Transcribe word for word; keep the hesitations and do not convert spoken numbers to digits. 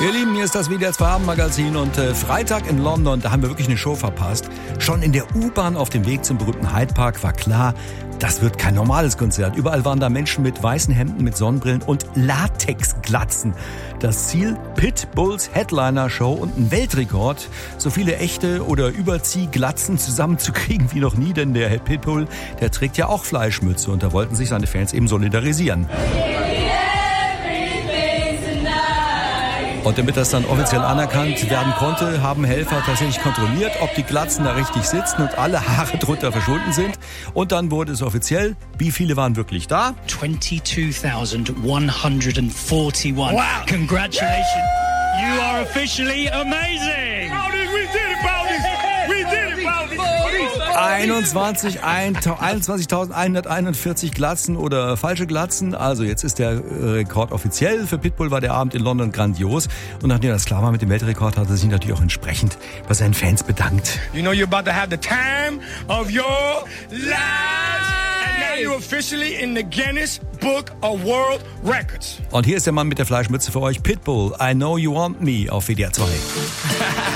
Ihr Lieben, hier ist das W D R zwei Abendmagazin und äh, Freitag in London, da haben wir wirklich eine Show verpasst. Schon in der U-Bahn auf dem Weg zum berühmten Hyde Park war klar, das wird kein normales Konzert. Überall waren da Menschen mit weißen Hemden, mit Sonnenbrillen und Latexglatzen. Das Ziel, Pitbulls Headliner-Show und ein Weltrekord, so viele echte oder Überziehglatzen zusammenzukriegen wie noch nie, denn der Herr Pitbull, der trägt ja auch Fleischmütze und da wollten sich seine Fans eben solidarisieren. Und damit das dann offiziell anerkannt werden konnte, haben Helfer tatsächlich kontrolliert, ob die Glatzen da richtig sitzen und alle Haare drunter verschwunden sind. Und dann wurde es offiziell. Wie viele waren wirklich da? twenty-two thousand one hundred forty-one. Wow. Congratulations. You are officially amazing. Bowdies, we did it, Bowdies. We did it, Bowdies. einundzwanzigtausendeinhunderteinundvierzig Glatzen oder falsche Glatzen. Also jetzt ist der Rekord offiziell. Für Pitbull war der Abend in London grandios. Und nachdem das klar war mit dem Weltrekord, hat er sich natürlich auch entsprechend bei seinen Fans bedankt. You know you're about to have the time of your lives. And now you're officially in the Guinness Book of World Records. Und hier ist der Mann mit der Fleischmütze für euch, Pitbull. I Know You Want Me auf W D R zwei.